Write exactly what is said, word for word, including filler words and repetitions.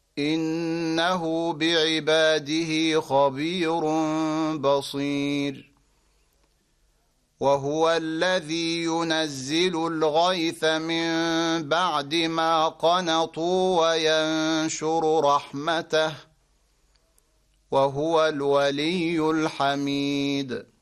إنه بعباده خبير بصير. وهو الذي ينزل الغيث من بعد ما قنطوا وينشر رحمته وهو الولي الحميد.